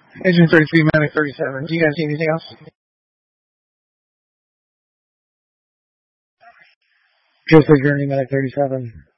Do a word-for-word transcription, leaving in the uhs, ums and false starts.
Engine thirty-three, Medic thirty-seven. Do you guys see anything else? Just the journey, Medic thirty-seven.